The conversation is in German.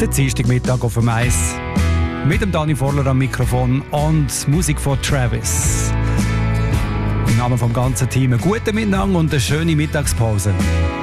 Der Dienstagmittag auf dem Eis. Mit dem Dani Vorler am Mikrofon und Musik von Travis. Im Namen vom ganzen Team einen guten Miteinander und eine schöne Mittagspause.